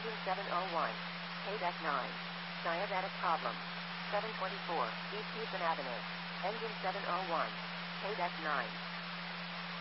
Engine 701. Payback 9. Diabetic problem. 724. East Houston Avenue. Engine 701. Payback 9.